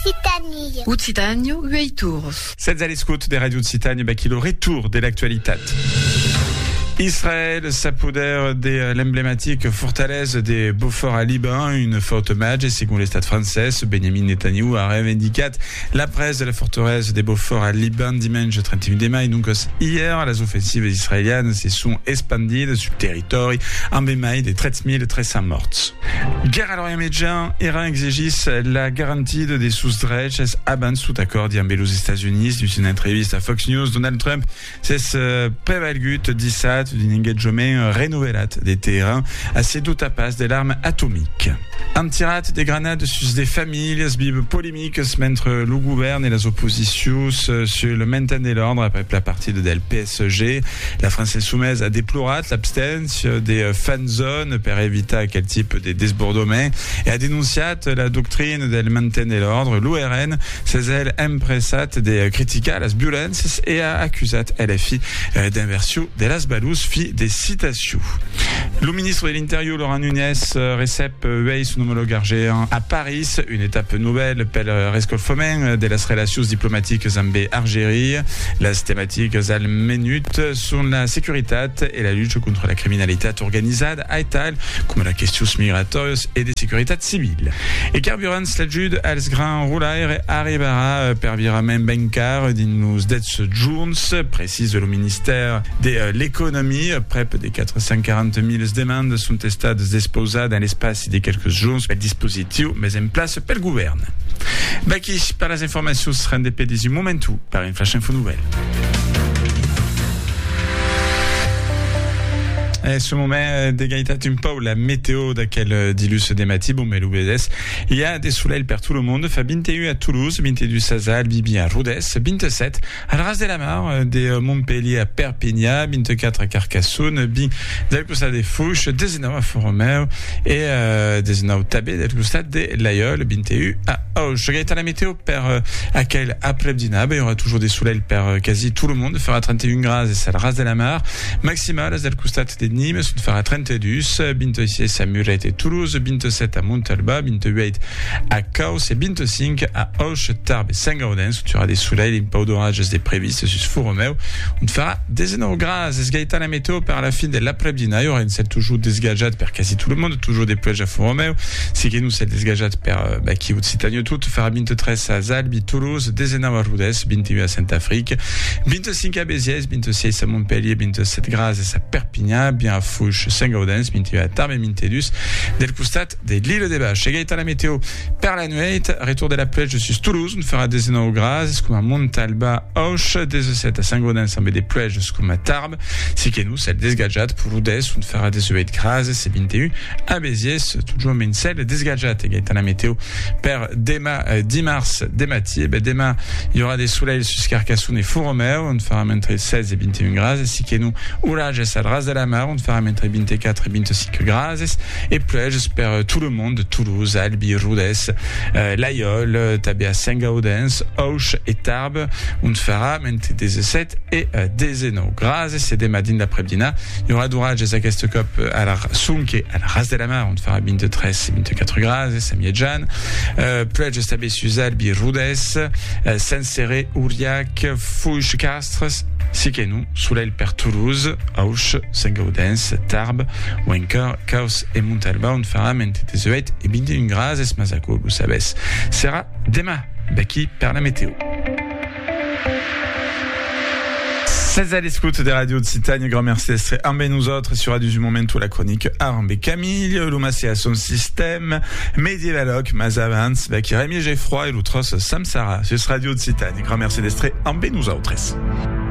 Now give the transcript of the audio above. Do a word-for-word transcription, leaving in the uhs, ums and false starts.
Occitanie. Occitanie, Ueitur. Cette all'escoute des radios de Occitanie, bah, qui le retour de l'actualité. Israël s'apodère de l'emblématique fortaleza de Beaufort à Liban, une forte match, selon l'État français. Benjamin Netanyahu a revendicat la presse de la forteresse de Beaufort à Liban dimanche trente et un mai. Donc, hier, les offensives israéliennes se sont expandies sur le territoire en mai de treize mille trois cents morts. Guerre à l'Orient-Médian, Iran exigit la garantie des sous-drets avant sous accord d'Iran aux États-Unis. Dans une entreviste à Fox News, Donald Trump s'est prévalgut dissat d'un engagement renouvelé des terrains à ses doutes passe des l'arme atomique. Un tirat des grenades sur des familles, bib polémique entre le gouvernement et les oppositions sur le maintien de l'ordre après la partie de L P S G. La France soumise a déploré l'absence des fan zones pour éviter quel type de désbordement et a dénoncé la doctrine del maintien de l'ordre. L'U R N s'est elle impressat des critiques à las violences et a accusé L F I d'inversion de las balous fi des citations. Le ministre de l'Intérieur, Laurent Nunez, récep veille son homologue argéen à Paris, une étape nouvelle pour le rescolfoment de las relations diplomatiques amb Algérie. Les thématiques al menut sont la sécurité et la lutte contre la criminalité organisée à Ital, comme la question migratoire et des sécurités civiles. Et carburant l'ajude als grand roulaire arrivera per virament bancaire dins dels jours, précise le ministère de l'économie. Près des quatre cent quarante mille demandes sont estades disposées dans l'espace de quelques jours. Le dispositif mais en place par le gouvernement. Baki, par les informations, sera indépendant du moment par une flash info nouvelle. Et ce moment d'égalité un peu la météo d'aquel dilus des mati, bon, mais l'U B S, il y a des soleils per tout le monde. Fa vingt-et-un à Toulouse, vingt-deux à Sazal, Bibi à Rodez, vingt-sept à la Ras de la Mar, de Montpellier à Perpignan, vingt-quatre à Carcassonne, bin del costat des Fouches, dix-neuf à Font-Romeu et euh, dix-neuf tabé del costat de l'Aïeul, vingt-et-un à Auch. Regarde à la météo per euh, à quel après-dînab, il y aura toujours des soleils per euh, quasi tout le monde. Fera trente et un grades et à la Ras de la Mar, maximal del costat des Nîmes, sunt fera trente-deux, vingt-six à Muret et Toulouse, vingt-sept à Montalba, vingt-huit à Caus et vingt-cinq à Auch, Tarbes et Saint-Gaudens, où tu auras des soleils, un peu d'orage des prévistes sur Font-Romeu. On fera dix-neuf grades, es gaita la météo par la fin de l'après-midi, il y aura une celle toujours désgageate per quasi tout le monde, toujours des plages à Font-Romeu, c'est que nous celle désgageate per, bah, qui Occitanie tout, fera vingt-treize à Zalbi, Toulouse, dix-neuf à Rodez, vingt-et-un à Saint-Afrique, vingt-cinq à Béziers, vingt-six à Montpellier, vingt-sept grades à Perpignan, bien à Fouche, Saint-Gaudens, vingt-huit à Tarbes et vingt-deux del costat de l'île des Baches. Égalité à la météo per la nuit, retour de la plage sur Toulouse, on fera dix-neuf grades, comme à Montalba, Auch, dix-sept à Saint-Gaudens, avec des plages comme à Tarbes, c'est que nous, celle desgageate pour Rodez, on fera dix-huit grades, c'est vingt-et-un à Béziers, toujours une celle desgageate. Égalité à la météo per demain, dix mars, demain, ben demain, il y aura des soleils sur Carcassonne et Font-Romeu, on fera entre seize et vingt-et-un grades, c'est que nous, ourage à la Ras de la Mar, on fera entre vingt-quatre et vingt-cinq grades et plages per tout le monde, Toulouse, Albi, Rodez, euh, l'Aïeul, tabé à Saint-Gaudens, Auch et Tarbes, on fera entre dix-sept et euh, dix-neuf grades, c'est des matins d'après-midi. Il y aura d'orage à Zakestecop à la Sounk et à la Ras de la Mar, on fera vingt-treize et vingt-quatre grades, Samiedjan, euh, plages tabé sur Albi, Rodez, euh, Saint-Céré, Ouriac, Fouche, Castres, c'est que nous, soleil per Toulouse, Auch, Saint-Gaudens, Tarbes, ou encore Caus et Montalba, on fera entre dix-huit et vingt-et-un grades, et Smazaco, vous savez, sera demain, Baki per la météo. seize à l'écoute des radios de Occitanie, grand merci d'être un ben nous autres sur Radio du Momento, la chronique Arambé Camille, l'Oumassé à son système, Medievaloc, Mazavance, Baki Rémi Geffroy et l'Outros Samsara, sur Radio de Occitanie, grand merci d'être un ben nous autres.